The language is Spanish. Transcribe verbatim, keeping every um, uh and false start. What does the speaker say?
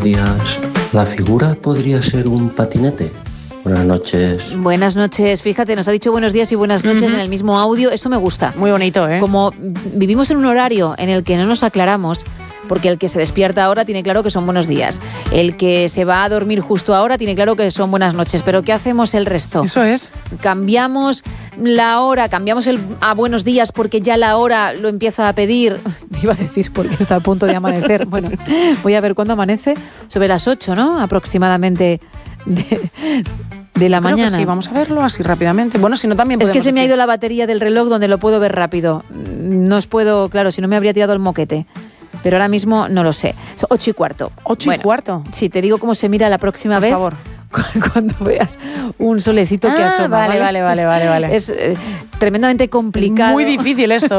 buenos días. ¿La figura podría ser un patinete? Buenas noches. Buenas noches. Fíjate, nos ha dicho buenos días y buenas noches uh-huh. en el mismo audio. Eso me gusta. Muy bonito, ¿eh? Como vivimos en un horario en el que no nos aclaramos, porque el que se despierta ahora tiene claro que son buenos días. El que se va a dormir justo ahora tiene claro que son buenas noches. Pero ¿qué hacemos el resto? Eso es. Cambiamos la hora, cambiamos el a buenos días porque ya la hora lo empieza a pedir. Iba a decir porque está a punto de amanecer. Bueno, voy a ver cuándo amanece. Sobre las ocho, ¿no? Aproximadamente de, de la Creo mañana. Que sí, vamos a verlo así rápidamente. Bueno, si no también Es que se decir. me ha ido la batería del reloj donde lo puedo ver rápido. No os puedo, claro, si no me habría tirado el moquete. Pero ahora mismo no lo sé. Ocho y cuarto. ¿Ocho bueno, y cuarto? Sí, te digo cómo se mira la próxima Por vez. Por favor. Cuando veas un solecito ah, que asoma. Vale, vale, vale, vale, vale. Es eh, tremendamente complicado. Es muy difícil esto,